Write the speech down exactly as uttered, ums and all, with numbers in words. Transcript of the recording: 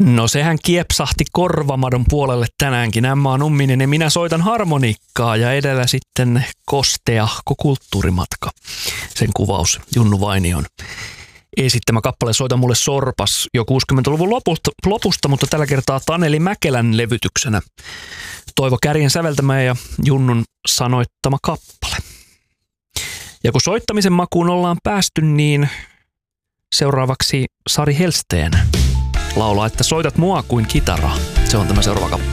No sehän kiepsahti korvamadon puolelle tänäänkin. Emma Numminen ja minä soitan harmonikkaa ja edellä sitten kosteahko kulttuurimatka. Sen kuvaus Junnu Vainion esittämä kappale Soita mulle sorpas jo kuusikymmentäluvun lopusta, lopusta, mutta tällä kertaa Taneli Mäkelän levytyksenä. Toivo Kärjen säveltämä ja Junnun sanoittama kappale. Ja kun soittamisen makuun ollaan päästy, niin seuraavaksi Sari Helsteen laulaa, että soitat mua kuin kitaraa. Se on tämä seuraava kappale.